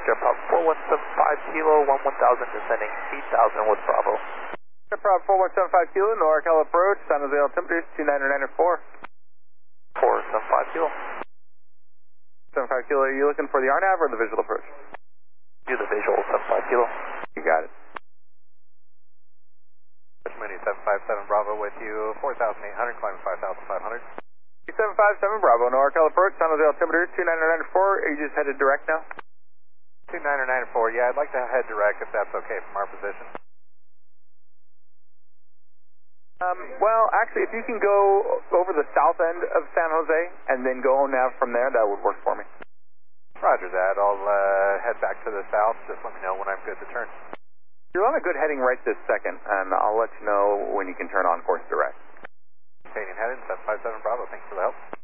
Jet Prop 4175 Kilo, 1000 descending 8000 with Bravo. Jet Prop 4175 Kilo, NorCal approach, San Jose altimeter 29904. 475 Kilo. 75 Kilo, are you looking for the RNAV or the visual approach? Do the visual, 75 Kilo. You got it. Mooney 757 Bravo with you, 4,800, climbing 5,500. 757 Bravo, NorCal approach, San Jose altimeter 29904. Are you just headed direct now? 2994, yeah, I'd like to head direct if that's okay from our position. Well, actually, if you can go over the south end of San Jose and then go nav from there, that would work for me. Roger that. I'll head back to the south. Just let me know when I'm good to turn. You're on a good heading right this second, and I'll let you know when you can turn on course direct. Maintaining heading, 757 Bravo. Thanks for the help.